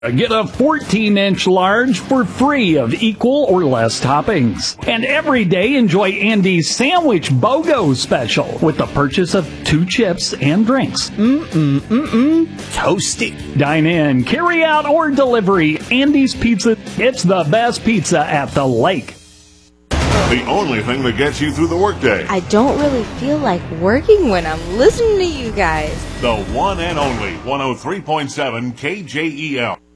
Get a 14-inch large for free of equal or less toppings. And every day enjoy Andy's Sandwich BOGO special with the purchase of 2 chips and drinks. Toasty. Dine in, carry out, or delivery. Andy's Pizza. It's the best pizza at the lake. The only thing that gets you through the workday. I don't really feel like working when I'm listening to you guys. The one and only 103.7 KJEL.